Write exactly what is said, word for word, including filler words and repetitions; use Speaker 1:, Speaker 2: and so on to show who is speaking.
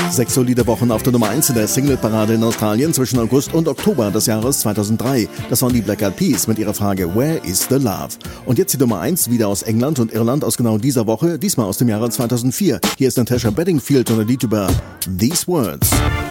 Speaker 1: Sechs solide Wochen auf der Nummer eins in der Single-Parade in Australien zwischen August und Oktober des Jahres zweitausenddrei. Das waren die Black Eyed Peas mit ihrer Frage Where is the Love? Und jetzt die Nummer eins, wieder aus England und Irland aus genau dieser Woche, diesmal aus dem Jahre zweitausendvier. Hier ist Natasha Bedingfield und ein Lied über These Words.